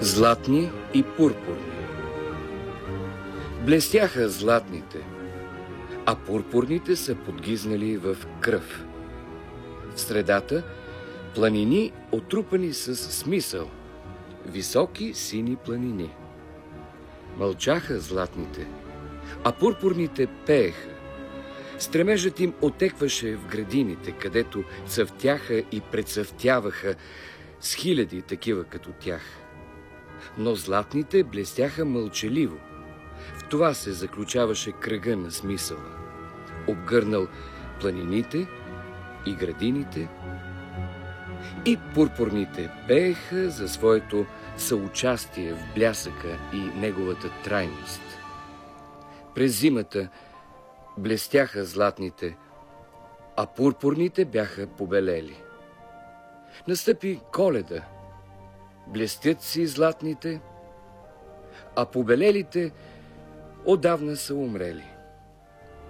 Златни и пурпурни. Блестяха златните, а пурпурните са подгизнали в кръв. В средата планини, отрупани с смисъл, високи сини планини. Мълчаха златните, а пурпурните пееха. Стремежът им отекваше в градините, където цъфтяха и прецъфтяваха с хиляди такива като тях. Но златните блестяха мълчаливо. В това се заключаваше кръга на смисъла. Обгърнал планините и градините, и пурпурните пееха за своето съучастие в блясъка и неговата трайност. През зимата блестяха златните, а пурпурните бяха побелели. Настъпи Коледа. Блестят си златните, а побелелите отдавна са умрели.